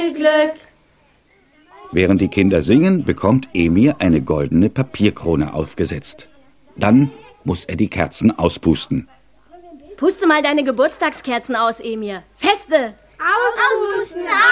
Glück. Während die Kinder singen, bekommt Emir eine goldene Papierkrone aufgesetzt. Dann muss er die Kerzen auspusten. Puste mal deine Geburtstagskerzen aus, Emir. Feste! Auspusten,